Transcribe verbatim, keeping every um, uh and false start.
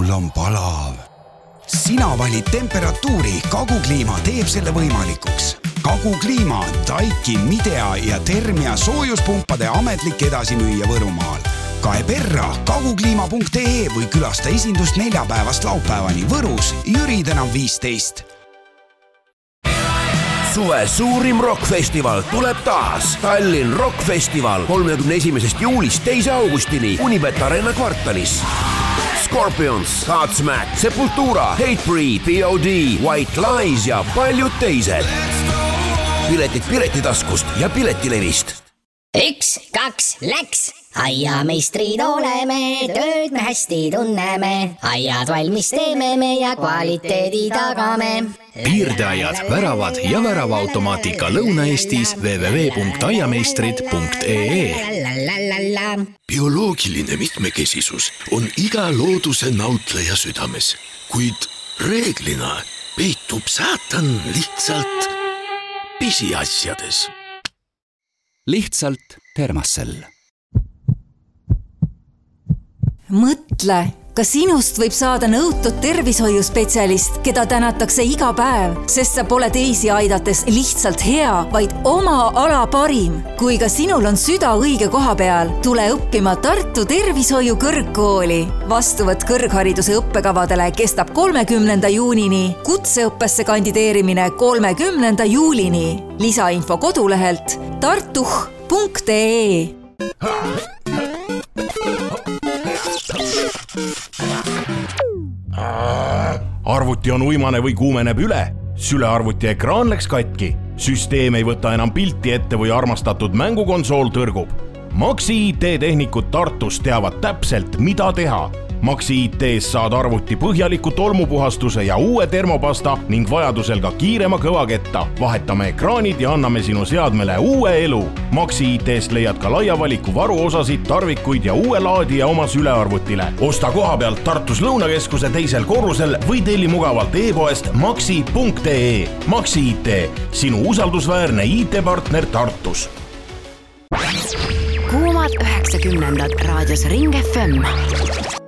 mul on palav. Sina valid temperatuuri, Kagukliima teeb selle võimalikuks. Kagukliima on Taiki, Midea ja Termia soojuspumpade ametlik edasimüüja Võrumaal. Kae perra kagukliima punkt ee või külasta esindust neljapäevast laupäevani Võrus, Jüri tänav viisteist. Suve suurim rockfestival tuleb taas. Tallinn Rockfestival kolmekümne esimesest juulist teise augustini Unibet Arena kvartalis. Scorpions, Godsmack, Sepultura, Hatebreed, P O D, White Lies ja paljud teised. Piletid Piletitaskust ja Piletilevist. Üks, kaks, läks! Aiameistrid oleme, tööd me hästi tunneme. Aiad valmis teeme me ja kvaliteedi tagame. Piirdeaiad, väravad ja väravaautomaatika Lõuna-Eestis w w w punkt aiameistrid punkt ee. Bioloogiline mitmekesisus on iga looduse nautleja südames, kuid reeglina peitub saatan lihtsalt pisiasjades. Lihtsalt Termacell. Mõtle, ka sinust võib saada nõutud tervishoiuspetsialist, keda tänatakse iga päev, sest sa pole teisi aidates lihtsalt hea, vaid oma ala parim. Kui ka sinul on süda õige koha peal, tule õppima Tartu Tervishoiu kõrgkooli. Vastuvõtt kõrghariduse õppekavadele kestab kolmekümnenda juunini, kutseõppesse kandideerimine kolmekümnenda juulini. Lisainfo kodulehelt tartuh punkt ee. Arvuti on uimane või kuumeneb üle. Sülearvuti ekraan läks katki. Süsteem ei võta enam pilti ette või armastatud mängukonsool tõrgub. Maxi I T tehnikud Tartus teavad täpselt, mida teha. Maxi I T-s saad arvuti põhjaliku tolmupuhastuse ja uue termopasta ning vajadusel ka kiirema kõvaketta. Vahetame ekraanid ja anname sinu seadmele uue elu. Maxi I T-st leiad ka laia valiku varuosasid, tarvikuid ja uue laadija oma sülearvutile. Osta koha pealt Tartus Lõunakeskuse teisel korrusel või telli mugavalt e-poest maxi punkt ee. Maxi I T, sinu usaldusväärne I T-partner Tartus. Kuumad üheksakümnendad raadios Ring F M.